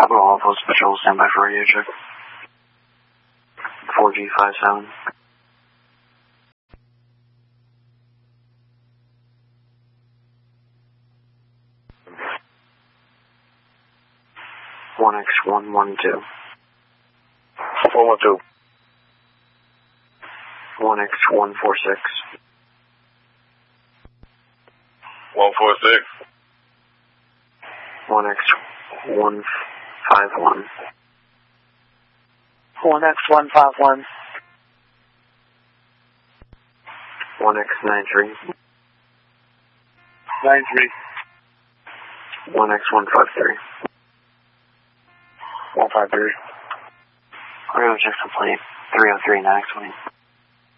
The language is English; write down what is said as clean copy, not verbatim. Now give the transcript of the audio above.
Capital Alpha Special, stand by for radio check. 4G57. One X112. 412. 1X146. 146. 1X151. 1X151. 1X93. 93. 1X153. 153. Radio check complete. 303 9X20.